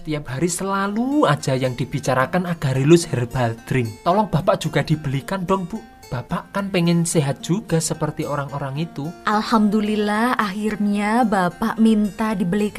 Tiap hari selalu aja yang dibicarakan Agarelus Herbal Drink. Tolong Bapak juga dibelikan dong, Bu. Bapak kan pengen sehat juga seperti orang-orang itu. Alhamdulillah akhirnya Bapak minta dibelikan